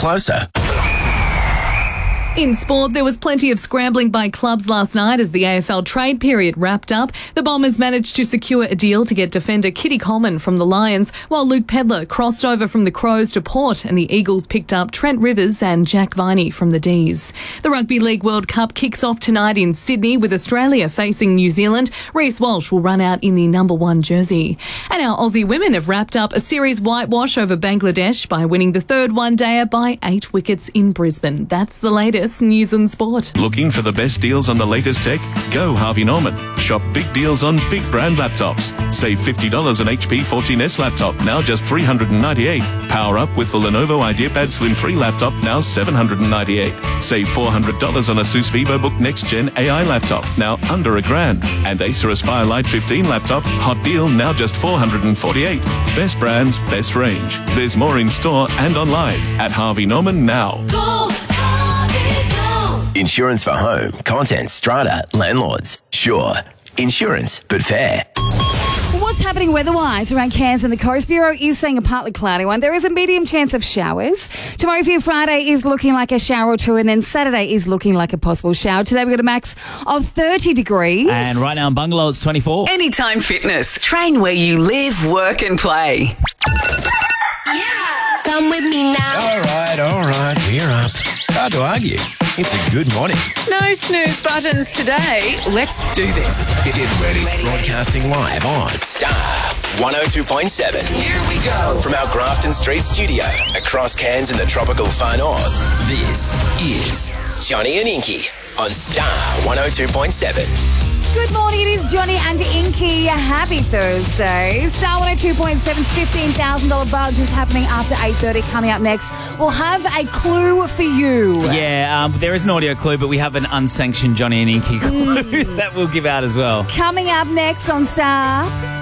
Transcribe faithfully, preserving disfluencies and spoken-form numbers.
closer. In sport, there was plenty of scrambling by clubs last night as the A F L trade period wrapped up. The Bombers managed to secure a deal to get defender Kitty Coleman from the Lions, while Luke Pedler crossed over from the Crows to Port, and the Eagles picked up Trent Rivers and Jack Viney from the D's. The Rugby League World Cup kicks off tonight in Sydney with Australia facing New Zealand. Reece Walsh will run out in the number one jersey. And our Aussie women have wrapped up a series whitewash over Bangladesh by winning the third one-dayer by eight wickets in Brisbane. That's the latest news and sport. Looking for the best deals on the latest tech? Go Harvey Norman. Shop big deals on big brand laptops. Save fifty dollars on H P fourteen S laptop, now just three hundred ninety-eight dollars. Power up with the Lenovo IdeaPad Slim Free laptop, now seven hundred ninety-eight dollars. Save four hundred dollars on Asus VivoBook Next Gen A I laptop, now under a grand. And Acer Aspire Lite fifteen laptop, hot deal, now just four hundred forty-eight dollars. Best brands, best range. There's more in store and online at Harvey Norman now. Go, Harvey, go. Insurance for home, contents, strata, landlords. Sure. Insurance, but fair. What's happening weather-wise around Cairns, and the Coast Bureau is saying a partly cloudy one. There is a medium chance of showers. Tomorrow for your Friday is looking like a shower or two, and then Saturday is looking like a possible shower. Today we've got a max of thirty degrees. And right now in Bungalow it's twenty-four. Anytime Fitness. Train where you live, work and play. Yeah. Come with me now. All right, all right, we're up. Hard to argue. It's a good morning. No snooze buttons today. Let's do this. Get ready. Broadcasting live on Star one oh two point seven. Here we go. From our Grafton Street studio, across Cairns in the tropical far north, this is Johnny and Inky on Star one oh two point seven. Good morning, it is Johnny and Inky. Happy Thursday. Star one oh two point seven's fifteen thousand dollars buzz is happening after eight thirty. Coming up next, we'll have a clue for you. Yeah, um, there is an audio clue, but we have an unsanctioned Johnny and Inky clue Mm. that we'll give out as well. Coming up next on Star